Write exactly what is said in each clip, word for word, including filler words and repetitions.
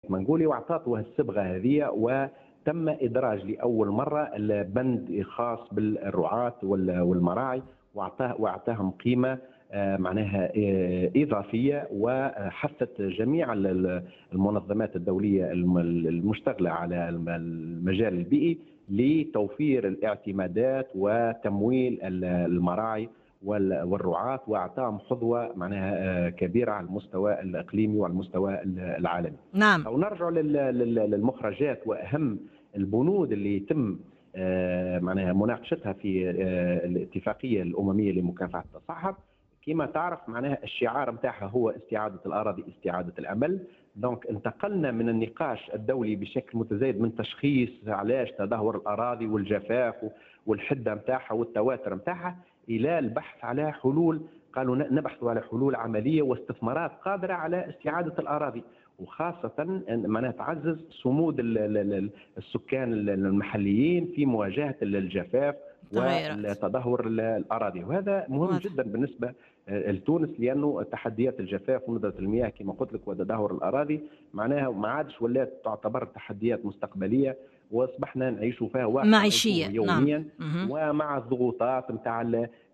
منقولي واعطته الصبغه هذه، وتم ادراج لاول مره البند خاص بالرعاة والمراعي، واعطاه واعطاهم قيمه معناها اضافيه، وحثت جميع المنظمات الدوليه المشتغله على المجال البيئي لتوفير الاعتمادات وتمويل المراعي والرعاة، واعطاهم حظوه معناها كبيره على المستوى الاقليمي وعلى المستوى العالمي. نعم. لو نرجع للمخرجات واهم البنود اللي يتم معناها مناقشتها في الاتفاقيه الامميه لمكافحه التصحر، كما تعرف معناها الشعار نتاعها هو استعاده الاراضي استعاده الامل. دونك انتقلنا من النقاش الدولي بشكل متزايد من تشخيص علاش تدهور الاراضي والجفاف والحده نتاعها والتواتر نتاعها الى البحث على حلول. قالوا نبحث على حلول عمليه واستثمارات قادره على استعاده الاراضي، وخاصه معناها تعزز صمود السكان المحليين في مواجهه الجفاف وتدهور الاراضي. وهذا مهم جدا بالنسبه لتونس، لانه تحديات الجفاف وندره المياه كما قلت لك وتدهور الاراضي معناها ما عادش ولات تعتبر تحديات مستقبليه، واصبحنا نعيشوا فيها واقع معيشيه يوميا. نعم. ومع الضغوطات نتاع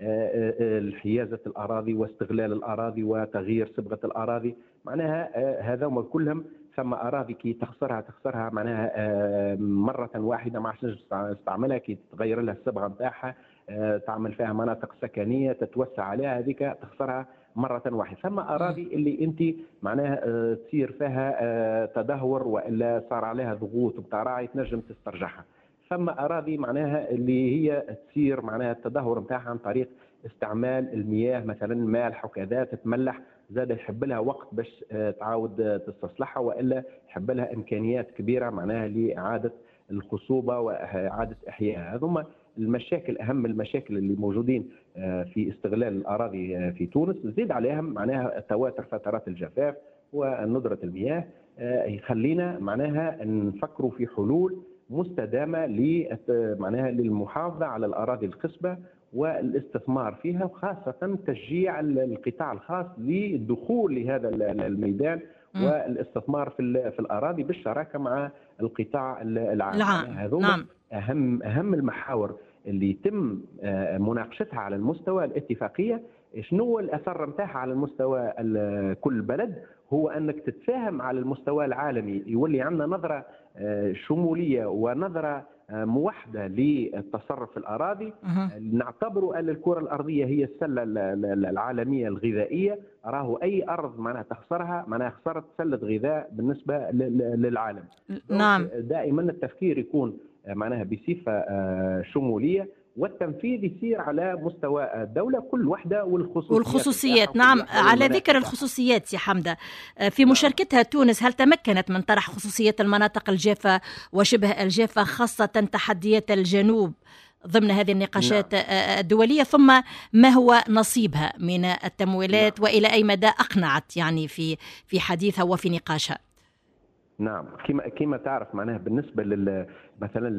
حيازه الاراضي واستغلال الاراضي وتغيير صبغه الاراضي، معناها هذا كلهم ثم اراضي كي تخسرها تخسرها معناها مره واحده ما عادش تستعملها، كي تغير لها الصبغه نتاعها تعمل فيها مناطق سكنيه تتوسع عليها، هذيك تخسرها مره واحده. ثم اراضي اللي انت معناها تصير فيها تدهور والا صار عليها ضغوط بتراعي تنجم تسترجعها. ثم اراضي معناها اللي هي تصير معناها التدهور نتاعها عن طريق استعمال المياه مثلا مالح وكذا تتملح، زاد يحب لها وقت باش تعاود تستصلحها، والا يحب لها امكانيات كبيره معناها لاعاده الخصوبه واعاده احيائها. هذوما المشاكل اهم المشاكل اللي موجودين في استغلال الاراضي في تونس. زيد عليها معناها تواتر فترات الجفاف وندره المياه، يخلينا معناها نفكروا في حلول مستدامه معناها للمحافظه على الاراضي الخصبه والاستثمار فيها، وخاصه تشجيع القطاع الخاص للدخول لهذا الميدان والاستثمار في في الاراضي بالشراكه مع القطاع العام. هذول نعم. اهم اهم المحاور اللي يتم مناقشتها على المستوى الاتفاقيه. شنو هو الاثر نتاعها على المستوى كل بلد؟ هو انك تتفاهم على المستوى العالمي، يولي عندنا نظره شموليه ونظره موحده للتصرف في الاراضي. نعتبر ان الكره الارضيه هي السله العالميه الغذائيه، راهو اي ارض معناها تخسرها معناها خسرت سله غذاء بالنسبه للعالم. نعم. دائما التفكير يكون معناها بصفه شموليه، والتنفيذ يصير على مستوى الدولة كل واحدة والخصوصيات, والخصوصيات. نعم. على ذكر الخصوصيات يا حمدة، في مشاركتها تونس هل تمكنت من طرح خصوصيات المناطق الجافة وشبه الجافة، خاصة تحديات الجنوب ضمن هذه النقاشات نعم. الدولية؟ ثم ما هو نصيبها من التمويلات؟ نعم. وإلى أي مدى أقنعت يعني في في حديثها وفي نقاشها؟ نعم. كما كما تعرف معناها بالنسبه لل مثلا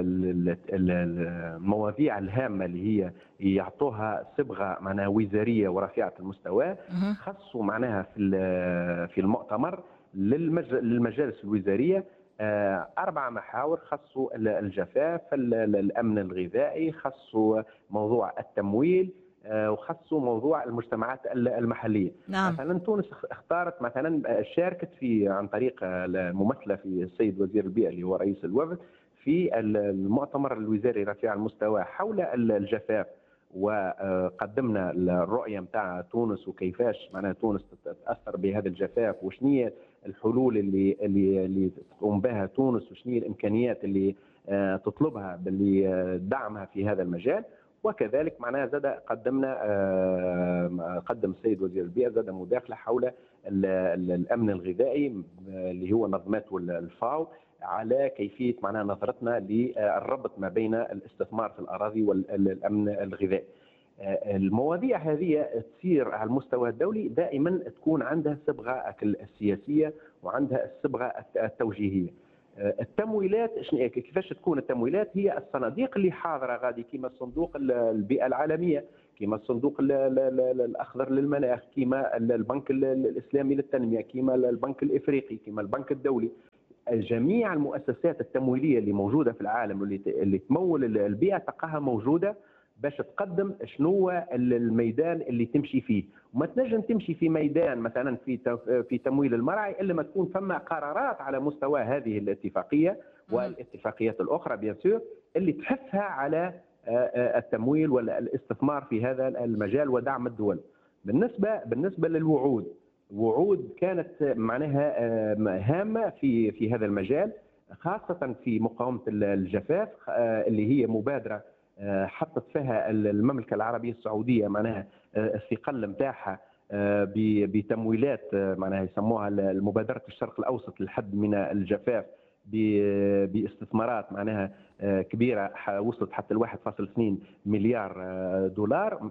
المواضيع الهامه اللي هي يعطوها صبغه معناها وزاريه ورفيعه المستوى، خصوا معناها في في المؤتمر للمجالس الوزاريه اربع محاور. خصوا الجفاف، الامن الغذائي، خصوا موضوع التمويل، وخصوا موضوع المجتمعات المحليه. نعم. مثلا تونس اختارت مثلا شاركت في عن طريق الممثله في السيد وزير البيئه اللي هو رئيس الوفد في المؤتمر الوزاري رفيع المستوى حول الجفاف، وقدمنا الرؤيه نتاع تونس وكيفاش معناها تونس تتاثر بهذا الجفاف، وشنية الحلول اللي اللي اللي تقوم بها تونس، وشنية الامكانيات اللي تطلبها لدعمها في هذا المجال. وكذلك معناها زاد قدمنا قدم السيد وزير البيئه زاد مداخله حول الامن الغذائي اللي هو نظمته الفاو، على كيفيه معناها نظرتنا للربط ما بين الاستثمار في الاراضي والامن الغذائي. المواضيع هذه تصير على المستوى الدولي دائما تكون عندها الصبغه السياسيه وعندها الصبغه التوجيهيه. التمويلات كيفاش تكون التمويلات؟ هي الصناديق اللي حاضره غادي كيما صندوق البيئه العالميه، كيما الصندوق الاخضر للمناخ، كيما البنك الاسلامي للتنميه، كيما البنك الافريقي، كيما البنك الدولي. جميع المؤسسات التمويليه اللي موجوده في العالم واللي اللي تمول البيئه تلقاها موجوده باش تقدم شنو الميدان اللي تمشي فيه. وما تنجم تمشي في ميدان مثلا في في تمويل المرعي الا ما تكون ثم قرارات على مستوى هذه الاتفاقيه والاتفاقيات الاخرى بيان سور اللي تحثها على التمويل ولا الاستثمار في هذا المجال ودعم الدول. بالنسبه بالنسبه للوعود، وعود كانت معناها هامه في في هذا المجال، خاصه في مقاومه الجفاف اللي هي مبادره حطت فيها المملكه العربيه السعوديه معناها الثقل نتاعها بتمويلات معناها يسموها مبادره الشرق الاوسط للحد من الجفاف باستثمارات معناها كبيره وصلت حتى واحد فاصلة اثنين مليار دولار،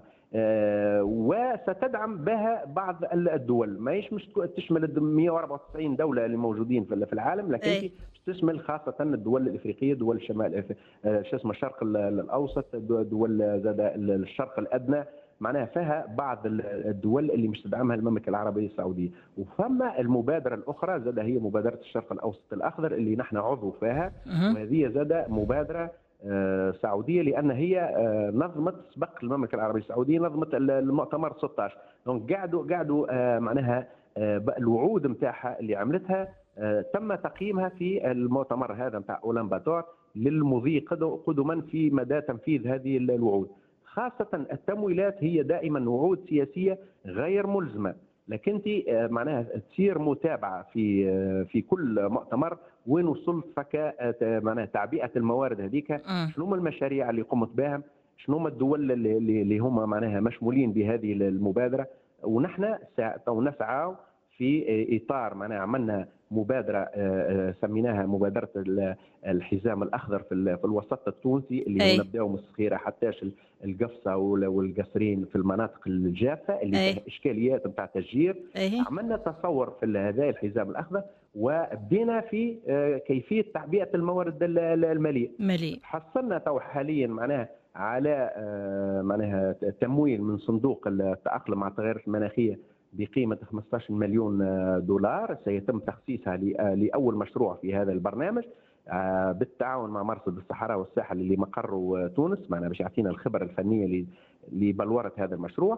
وستدعم بها بعض الدول. ماهيش مش تشمل مئة وأربعة وتسعين دوله اللي موجودين في العالم، لكن تشمل خاصه الدول الافريقيه، دول الشمال شو اسمه الشرق الاوسط، دول زاد الشرق الادنى، معناها فيها بعض الدول اللي مش تدعمها المملكه العربيه السعوديه. وفما المبادره الاخرى زاد هي مبادره الشرق الاوسط الاخضر اللي نحن عضو فيها، وهذه زاد مبادره سعوديه لان هي نظمت سبق المملكه العربيه السعوديه نظمت المؤتمر ستة عشر. دونك قعدوا قعدوا معناها الوعود نتاعها اللي عملتها تم تقييمها في المؤتمر هذا نتاع أولان-باتور للمضي قدما في مدى تنفيذ هذه الوعود. خاصة التمويلات هي دائما وعود سياسية غير ملزمة، لكن انت معناها تصير متابعة في في كل مؤتمر وين وصلت فك معناها تعبئة الموارد هذيك، شنو المشاريع اللي قمت بها، شنو الدول اللي, اللي هم معناها مشمولين بهذه المبادرة. ونحن نسعى في اطار معناها عملنا مبادره سميناها مبادره الحزام الاخضر في الوسط التونسي اللي نبداو من الصخيره حتى القفصه والقصرين في المناطق الجافه اللي فيها اشكاليات نتاع تشجير. عملنا تصور في هذا الحزام الاخضر وبدينا في كيفيه تعبئه الموارد الماليه. حصلنا تو حاليا معناها على معناها تمويل من صندوق التاقلم مع التغيرات المناخيه بقيمة خمسة عشر مليون دولار سيتم تخصيصها لأول مشروع في هذا البرنامج بالتعاون مع مرصد الصحراء والساحل اللي مقره تونس، معنا باش يعطينا الخبرة الفنية لبلورة هذا المشروع.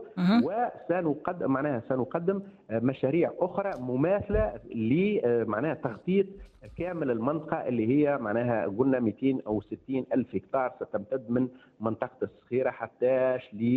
وسنقدم معناها سنقدم مشاريع أخرى مماثلة لمعناها تغطية كامل المنطقة اللي هي معناها قلنا مئتين أو ستين ألف هكتار ستمتد من منطقة الصخيرة حتى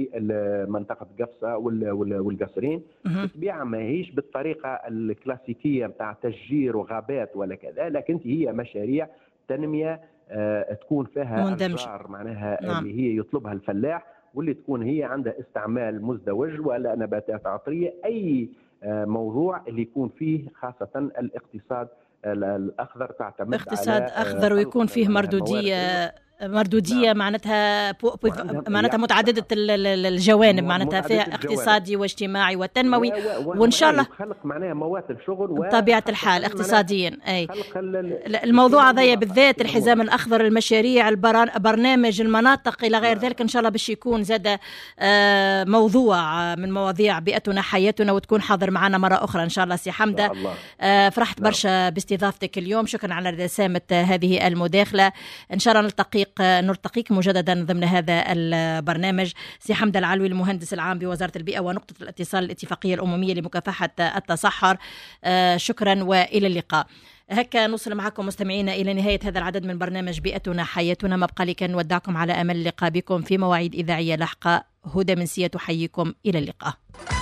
لمنطقة قفصة والقصرين. بالطبيعة ما هيش بالطريقة الكلاسيكية بتاع تشجير وغابات ولا كذا، لكن هي مشاريع تنمية تكون فيها أشجار معناها نعم. اللي هي يطلبها الفلاح، واللي تكون هي عندها استعمال مزدوج ولا نباتات عطرية، أي موضوع اللي يكون فيه خاصة الاقتصاد الأخضر تعتمد اقتصاد على أخضر ويكون فيه مردودية مردودية نعم. معناتها معناتها متعددة الجوانب، معناتها فيها اقتصادي واجتماعي وتنموي، وإن شاء الله خلق معناها مواسم شغل بطبيعة الحال اقتصاديا. أي الموضوع هذا بالذات الحزام الأخضر، المشاريع، البرنامج، المناطق إلى غير ذلك، إن شاء الله باش يكون زاد موضوع من مواضيع بيئتنا حياتنا، وتكون حاضر معنا مرة أخرى إن شاء الله سي حمدة. فرحت برشا باستضافتك اليوم، شكرا على رسامة هذه المداخلة. إن شاء الله نلتقي نلتقيك مجددا ضمن هذا البرنامج. سي حمدة العلوي المهندس العام بوزارة البيئة ونقطة الاتصال الاتفاقية الأممية لمكافحة التصحر، شكرا وإلى اللقاء. هكا نوصل معكم مستمعينا إلى نهاية هذا العدد من برنامج بيئتنا حياتنا. ما بقى لي كان نودعكم على أمل اللقاء بكم في مواعيد إذاعية لاحقة. هدى منسية تحييكم، إلى اللقاء.